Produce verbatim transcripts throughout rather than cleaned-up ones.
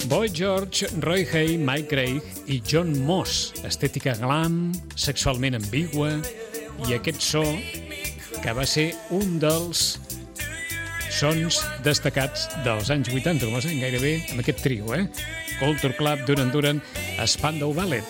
Boy George, Roy Hay, Mike Craig i John Moss. Estètica glam, sexualment ambigua, i aquest so que va ser un dels sons destacats dels anys vuitanta, com es deien gairebé amb aquest trio, eh? Culture Club, Duran Duran, Spandau Ballet.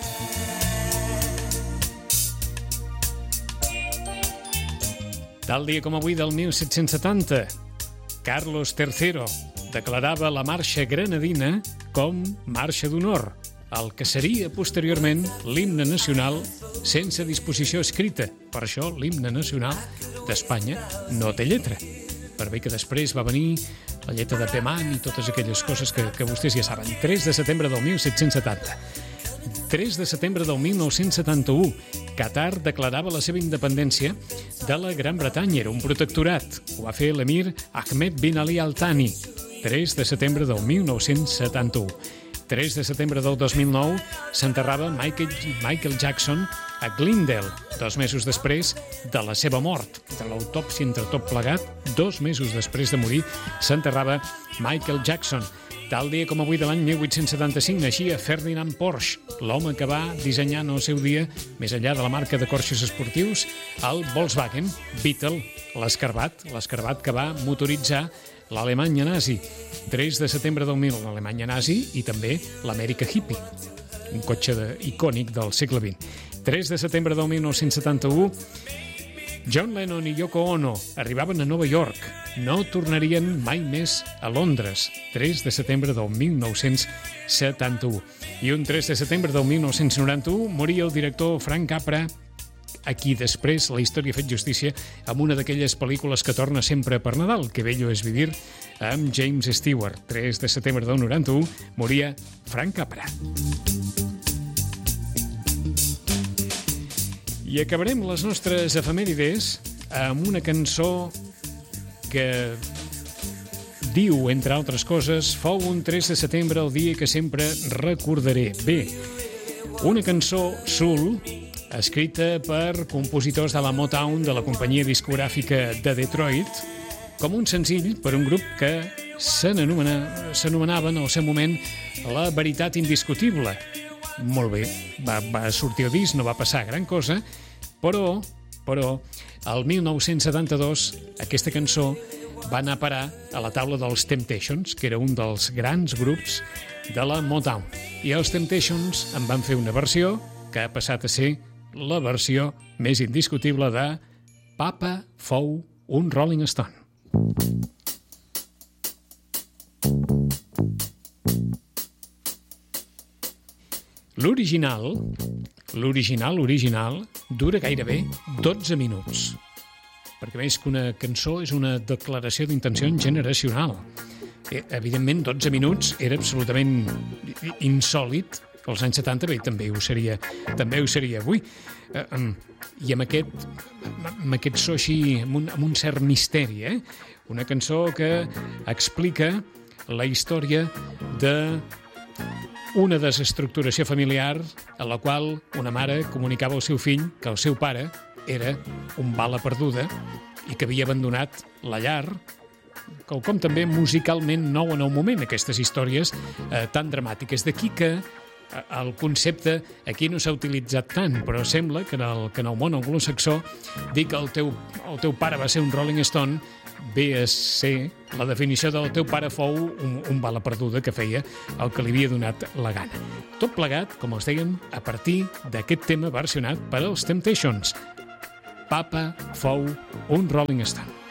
Tal dia com avui del mil set-cents setanta, Carlos tercero declarava la marxa granadina com marxa d'honor, el que seria posteriorment l'himne nacional sense disposició escrita. Per això l'himne nacional d'Espanya no té lletra. Per bé que després va venir la lletra de Peman i totes aquelles coses que, que vostès ja saben. tres de setembre del mil set-cents setanta. tres de setembre del mil nou-cents setanta-u, Qatar declarava la seva independència de la Gran Bretanya. Era un protectorat. Ho va fer l'emir Ahmed bin Ali Al Thani. tres de setembre del mil nou-cents setanta-u. tres de setembre del dos mil nou s'enterrava Michael, Michael Jackson a Glendale, dos mesos després de la seva mort. De l'autòpsia entre tot plegat, dos mesos després de morir, s'enterrava Michael Jackson. Tal dia com avui de l'any mil vuit-cents setanta-cinc naixia Ferdinand Porsche, l'home que va dissenyar en el seu dia, més enllà de la marca de cotxes esportius, el Volkswagen Beetle, l'escarbat, l'escarbat que va motoritzar l'Alemanya nazi. tres de setembre del mil, l'Alemanya nazi i també l'Amèrica hippie, un cotxe de, icònic del segle vint. tres de setembre del mil nou-cents setanta-u, John Lennon i Yoko Ono arribaven a Nova York. No tornarien mai més a Londres. tres de setembre del mil nou-cents setanta-u. I un tres de setembre del mil nou-cents noranta-u moria el director Frank Capra, a qui després la història ha fet justícia amb una d'aquelles pel·lícules que torna sempre per Nadal, Que bello és vivir, amb James Stewart. tres de setembre del noranta-u moria Frank Capra. I acabarem les nostres efemèrides amb una cançó que diu, entre altres coses, fou un tres de setembre el dia que sempre recordaré. Bé, una cançó soul escrita per compositors de la Motown, de la companyia discogràfica de Detroit, com un senzill per un grup que s'anomenava en el seu moment La Veritat Indiscutible. Molt bé, va, va sortir el disc, no va passar gran cosa, però, però, el mil nou-cents setanta-dos aquesta cançó va anar a parar a la taula dels Temptations, que era un dels grans grups de la Motown. I els Temptations en van fer una versió que ha passat a ser la versió més indiscutible de Papa fou un Rolling Stone. L'original, l'original, original, dura gairebé dotze minuts. Perquè més que una cançó és una declaració d'intenció generacional. Evidentment, dotze minuts era absolutament insòlit als anys setanta, bé, també ho seria, també ho seria avui. I amb aquest, amb aquest so així, amb un, amb un cert misteri, eh? Una cançó que explica la història de una desestructuració familiar en la qual una mare comunicava al seu fill que el seu pare era un bala perduda i que havia abandonat la llar, com també musicalment nou en el moment, aquestes històries eh, tan dramàtiques. D'aquí que el concepte aquí no s'ha utilitzat tant, però sembla que en el, que en el món anglosaxó dir que el teu, el teu pare va ser un Rolling Stone ve a ser la definició del teu pare fou un, un bala perduda que feia el que li havia donat la gana. Tot plegat, com els dèiem, a partir d'aquest tema versionat per als Temptations. Papa fou un Rolling Stone.